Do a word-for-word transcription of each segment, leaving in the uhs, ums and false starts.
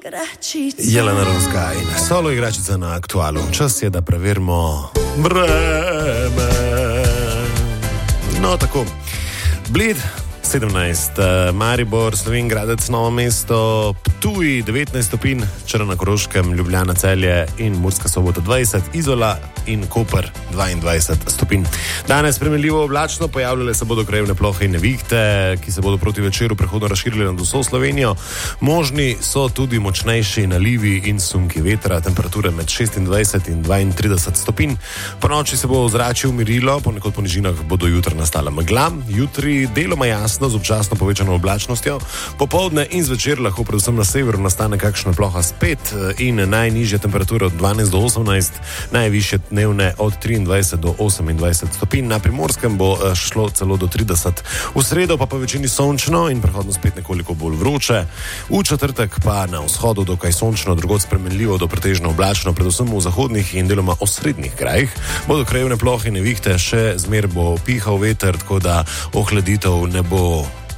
Jelena Rozgaj in solo igračica na Aktualu. Čas je, da preverimo vreme. No, tako. Bled sedemnajst, Maribor, Slovenj Gradec, Novo mesto, Ptuj devetnajst stopinj, Črna na Koroškem, Ljubljana, Celje in Murska Sobota dvajset, Izola in Koper dvaindvajset stopinj. Danes primerljivo oblačno, pojavljale se bodo krajevne plohe in nevihte, ki se bodo proti večeru prehodno razširile nad vso Slovenijo. Možni so tudi močnejši nalivi in sunki vetra, temperature med šestindvajset in dvaintrideset stopinj. Po noči se bo ozračje umirilo, ponekod po nižinah bodo jutri nastala megla, jutri deloma jasno z občasno povečano oblačnostjo, popoldne in zvečer lahko predvsem na severu nastane kakšna ploha spet in najnižje temperature od dvanajst do osemnajst, najvišje dnevne od triindvajset do osemindvajset stopinj, na Primorskem bo šlo celo do trideset. V sredo pa po večini sončno in prehodno spet nekoliko bolj vroče. V četrtek pa na vzhodu dokaj sončno, drugod spremenljivo do pretežno oblačno, predvsem v zahodnih in deloma osrednjih krajih. Bodo krajevne plohe in nevihte, še zmer bo pihal veter, tako da ohladitev ne bo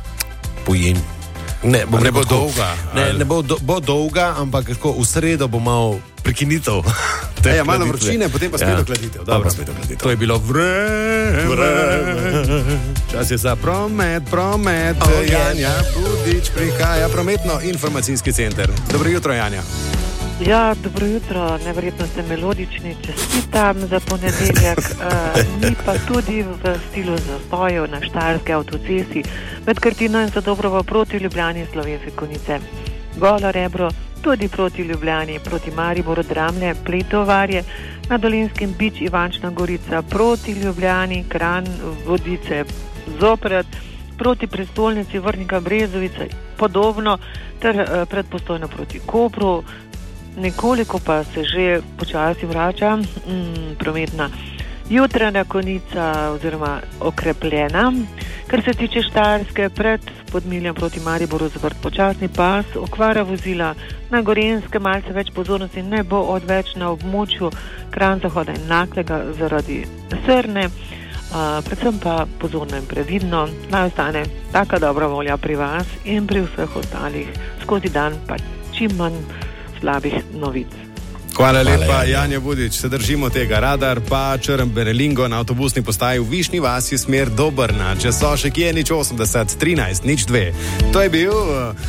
pojen. Ne, bo, ne bo tako, dolga. Ne, ne bo, do, bo dolga, ampak tako v sredo bo malo prekinitev. Ja, malo vročine, potem pa spet ja. okladitev. Dobro, spet okladitev. To je bilo vreme. vreme. Čas je za promet, promet. Oh, Janja Budič prihaja, prometno-informacijski center. Dobro jutro, Janja. Ja, dobro jutro, neverjetno ste melodični, čestitam za ponedeljek, uh, mi pa tudi v stilu zastojev na štajerski avtocesti med Krtino in Zadobrovo proti Ljubljani Slovenske Konjice. Golo Rebro tudi proti Ljubljani, proti Mariboru Dramlje, Pletovarje, na Dolenjskem Bič, Ivančna Gorica proti Ljubljani, Kranj, Vodice, Zopret, proti prestolnici Vrhnika Brezovica, podobno, ter uh, pred Postojno proti Kopru. Nekoliko pa se že počasi vrača mm, prometna jutranja konica oziroma okrepljena. Kar se tiče Štajerske, pred Podmiljem proti Mariboru zavrt počasni pas, okvara vozila na Gorenjskem, malce več pozornosti ne bo odveč na območju Kranj, Zahoda in Naklega zaradi Srne, uh, predvsem pa pozorno in previdno, naj ostane taka dobra volja pri vas in pri vseh ostalih, skozi dan pa čim manj slabih novic. Hvala, Hvala lepa, Janja Budič. Se držimo tega. Radar pa Črn Berelingo na avtobusni postaji v Višnji vasi smer do Brna. Če so še kje, nič osemdeset, trinajst, nič dve. To je bil...